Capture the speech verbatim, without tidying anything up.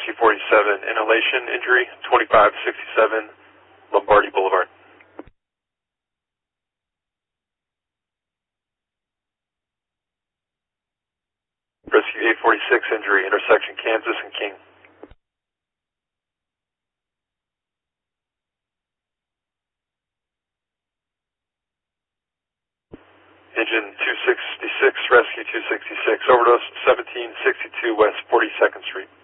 Rescue forty-seven, inhalation injury, twenty-five sixty-seven Lombardi Boulevard. Rescue eight forty-six, injury, intersection Kansas and King. Engine two sixty-six, Rescue two sixty-six, overdose seventeen sixty-two West forty-second Street.